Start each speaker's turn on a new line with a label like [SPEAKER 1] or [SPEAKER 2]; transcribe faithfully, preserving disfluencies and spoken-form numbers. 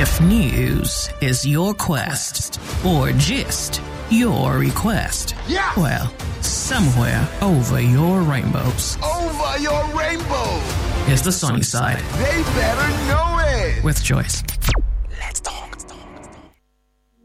[SPEAKER 1] If news is your quest, or gist your request,
[SPEAKER 2] Yeah!
[SPEAKER 1] well, somewhere over your rainbows
[SPEAKER 2] Over your rainbow!
[SPEAKER 1] is the sunny side
[SPEAKER 2] They better know it!
[SPEAKER 1] with Joyce.